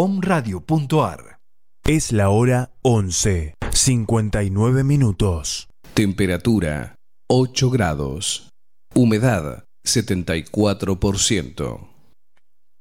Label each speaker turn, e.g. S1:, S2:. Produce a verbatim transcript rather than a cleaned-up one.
S1: omradio punto ar.
S2: Es la hora once, cincuenta y nueve minutos.
S3: Temperatura ocho grados. Humedad setenta y cuatro por ciento.